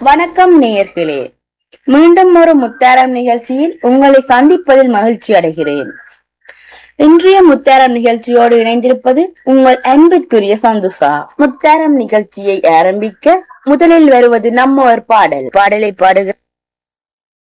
வணக்கம் நேயர்களே, மீண்டும் ஒரு முத்தாரம் நிகழ்ச்சியில் உங்களை சந்திப்பதில் மகிழ்ச்சி அடைகிறேன். இன்றைய முத்தாரம் நிகழ்ச்சியோடு இணைந்திருப்பது உங்கள் அன்பிற்குரிய சந்துசா. முத்தாரம் நிகழ்ச்சியை ஆரம்பிக்க முதலில் வருவது நம்ம ஒரு பாடலை பாடுக.